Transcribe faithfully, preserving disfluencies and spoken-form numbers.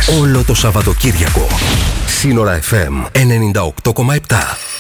Όλο το Σαββατοκύριακο. Σύνορα εφ εμ ενενήντα οκτώ κόμμα επτά.